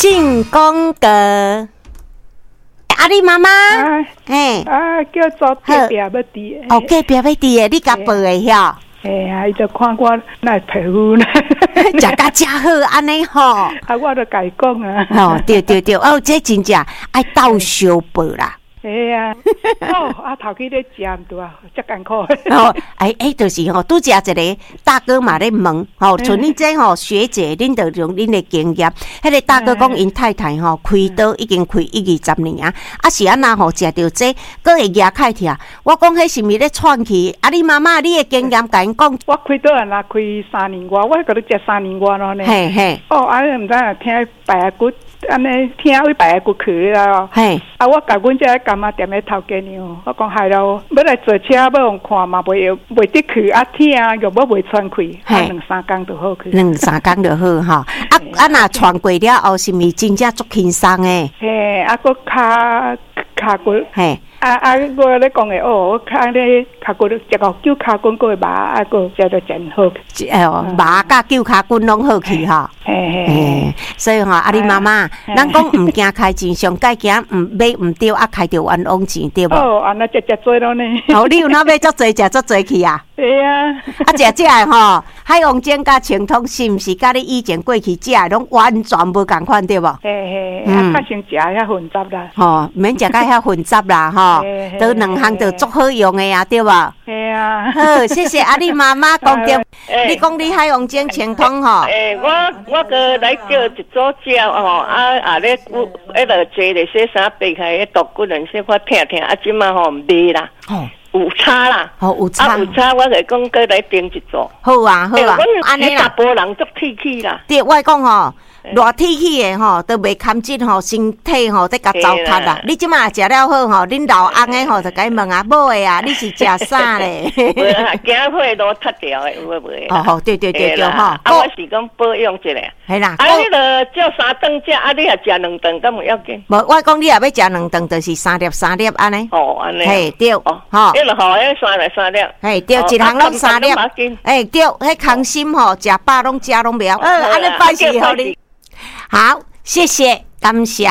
进公歌。阿里妈妈， 叫做隔壁要伫的。 哦，隔壁要伫的，你甲报的遐。 伊就看我那皮肤呢， 食甲真好安尼吼。 我就甲伊讲啊。 哦，对，哦，这真正爱斗相报啦。 头去咧食唔对啊，真艰苦。 就是拄食一个大哥嘛咧问，像恁这学姐，恁就用恁的经验，迄个大哥讲因太太开刀已经开1-20年啊，是安那食着这，佫会牙开疼。我讲迄是毋是咧串去？你妈妈你的经验甲因讲， 我开刀啊，开3年外，我甲你食3年外咯呢。 嘿， 毋知啊，听白骨。安尼听位白骨去啦，我甲阮这干妈店的头家娘，我讲害咯，要来坐车要用看嘛，袂得去听又要袂喘气，2-3天就好去。 2-3天就好哈。若喘过了后，是毋是真正足轻松诶？ 佫骹骨，我咧讲诶，我骹咧骹骨食到9骹骨个麻，佫食得真好。 麻甲9骹骨拢好去哈。所以阿你妈妈，咱讲唔惊开钱，上介惊买唔对开着冤枉钱对无？ 安那食多咯呢。 你有哪买足多食足多去啊？食这海王煎甲清汤是毋是甲你以前过去食拢完全无共款对无？ 较先食遐混杂啦。 免食甲遐混杂啦都2项都足好用的对无？好，谢谢阿你妈妈讲对。你讲你海王煎清汤我个来叫一组食咧迄落坐咧洗衫背开独骨人说我听即马袂啦。有差啦， 有差， 有差，我就讲过来订一组。 好啊， 安尼啦。大波人足铁气啦。 对，我讲热铁气的都袂堪进身体在甲糟蹋啦。你即马食了好恁老翁的就甲伊问啊，某的你是食啥咧？ 惊会都脱掉的，有袂？ 对我是讲保养一下。 系啦。 你著叫3顿食，你也食2顿，敢有要紧？ 无，我讲你也要食2顿，就是3粒安尼。 安尼。 嘿，对。 迄落3粒。 嘿，对，一项拢3粒。对，迄空心食饱拢食拢袂安尼拜是互你。好，谢谢，感谢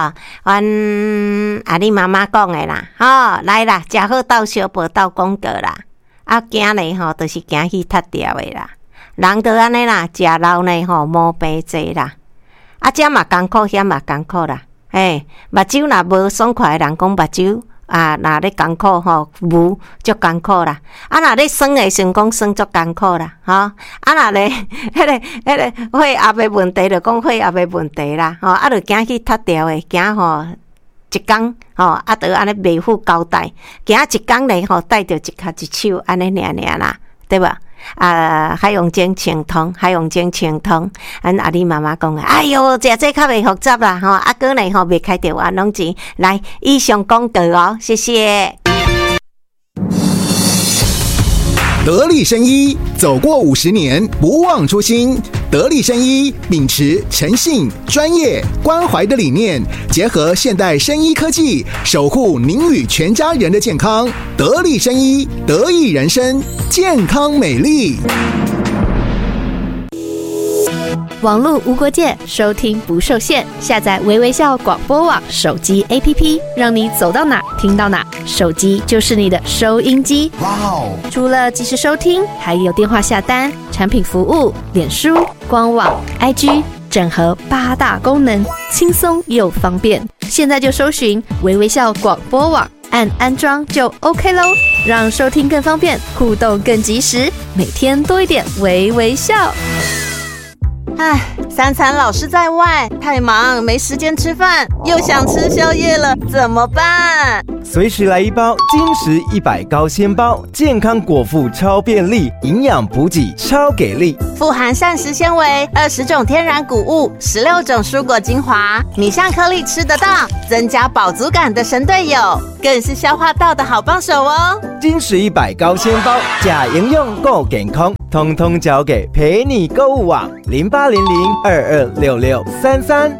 阮阿你妈妈讲的啦，来啦，食好斗小报斗广告啦，惊咧就是惊去脱掉的啦，人都安尼啦，食老呢毛病济啦，这嘛艰苦，遐嘛艰苦啦，目睭若无爽快的人讲目睭。若咧艰苦无足艰苦啦，若咧酸的时讲酸足艰苦啦，若咧迄个血压的问题就讲血压的问题啦，就惊去脱掉的，惊一工就安尼袂付交代，惊一工咧带着一脚一手安尼尔啦，对吧？海洋煎清汤，阮阿你妈妈讲的，哎哟，食这较袂复杂啦，个呢袂开着冤枉钱。来，以上广告谢谢。 得力生医走过50年，不忘初心。得力生医秉持诚信、专业、关怀的理念，结合现代生医科技，守护您与全家人的健康。得力生医，得益人生，健康美丽。 网络无国界，收听不受限。下载微微笑广播网手机 APP， 让你走到哪听到哪，手机就是你的收音机。哇哦！除了即时收听，还有电话下单、产品服务、脸书、官网、IG， 整合8大功能，轻松又方便。现在就搜寻微微笑广播网，按安装就 OK 咯，让收听更方便，互动更及时，每天多一点微微笑。 三餐老是在外，太忙没时间吃饭，又想吃宵夜了，怎么办？ 随时来一包金石100高纤包，健康果腹超便利，营养补给超给力， 富含膳食纤维、20种天然谷物、16种蔬果精华，米香颗粒吃得到，增加饱足感的神队友，更是消化道的好帮手哦。 金石100高纤包，假营养够健康，通通交给陪你购物网0800226633。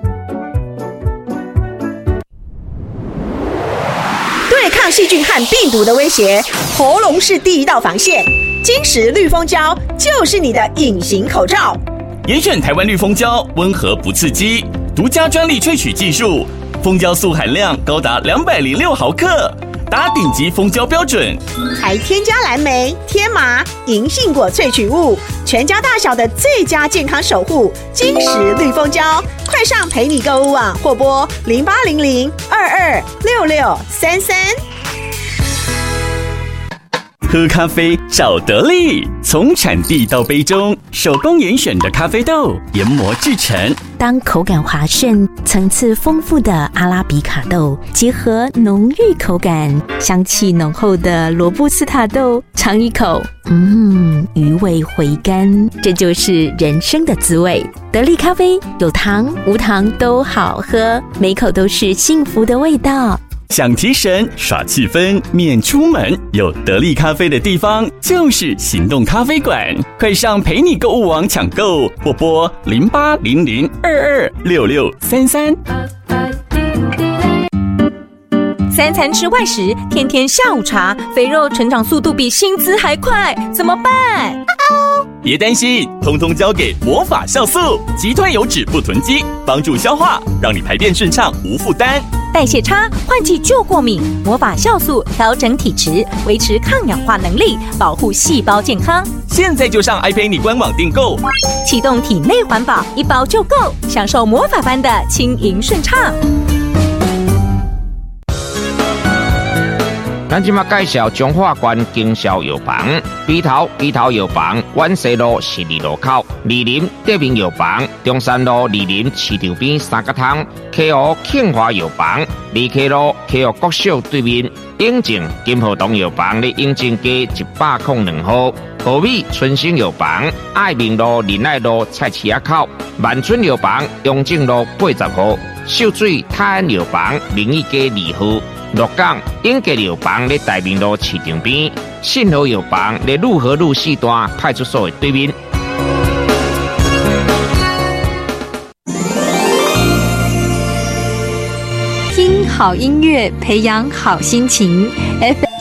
对抗细菌和病毒的威胁，喉咙是第一道防线。金石绿蜂胶就是你的隐形口罩。 严选台湾绿蜂胶，温和不刺激， 独家专利萃取技术，蜂胶素含量高达206毫克，达顶级蜂胶标准， 还添加蓝莓、天麻、银杏果萃取物，全家大小的最佳健康守护，金石绿蜂胶。快上陪你购物网或拨0800226633。 喝咖啡找得力，从产地到杯中，手工严选的咖啡豆研磨制成。 当口感滑顺、层次丰富的阿拉比卡豆结合浓郁口感、香气浓厚的罗布斯塔豆，尝一口，余味回甘，这就是人生的滋味。得力咖啡有糖无糖都好喝，每口都是幸福的味道。 想提神耍气氛免出门，有得力咖啡的地方就是行动咖啡馆，快上陪你购物网抢购或拨0800226633。 三餐吃外食，天天下午茶，肥肉成长速度比薪资还快，怎么办？ 别担心，通通交给魔法酵素，击退油脂不囤积，帮助消化，让你排便顺畅无负担。 代谢差，换季就过敏，魔法酵素调整体质，维持抗氧化能力，保护细胞健康。 现在就上爱陪你官网订购， 启动体内环保，1包就够，享受魔法般的轻盈顺畅。 咱即马介绍中华关经销药房，鼻头药房，万西路12路口，二林德明药房，中山路二林市场边三角塘，KO 庆华药房，2K 路 KO 国小对面，永靖金河东药房咧永靖街102号，和美春兴药房，爱民路仁爱路菜市仔口，万春药房永靖路80号，秀水泰安药房明义街2号。鹿港永吉药房咧大明路市场边，信和药房咧路和路4段派出所的对面。 听好音乐，培养好心情。